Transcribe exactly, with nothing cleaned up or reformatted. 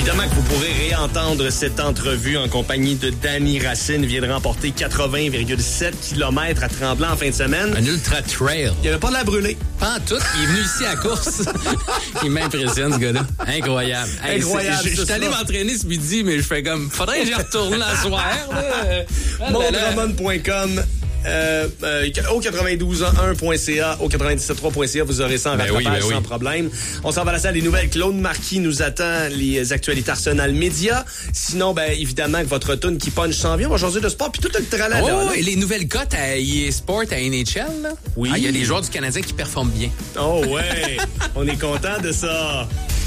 Évidemment que vous pourrez réentendre cette entrevue en compagnie de Danny Racine. Il vient de remporter quatre-vingts virgule sept kilomètres à Tremblant en fin de semaine. Un ultra trail. Il avait pas de la brûlée. Pas en tout. Il est venu ici à course. Il m'impressionne, ce gars-là. Incroyable. Hey, Incroyable. Je suis allé m'entraîner ce midi, mais je fais comme, faudrait que j'y retourne la soir. Mondramon point com. Euh, euh, au quatre-vingt-douze un point c a, au quatre-vingt-dix-sept trois point c a, vous aurez ça en ben rattrapage oui, ben oui. sans problème. On s'en va à la salle des nouvelles. Claude Marquis nous attend, les actualités Arsenal Média. Sinon, ben évidemment que votre tune qui punch s'en vient aujourd'hui de sport, puis tout le tralala. Oh, là. et les nouvelles cotes à E A Sport, à N H L, là? Oui. Ah, il y a des joueurs du Canadien qui performent bien. Oh ouais, on est content de ça.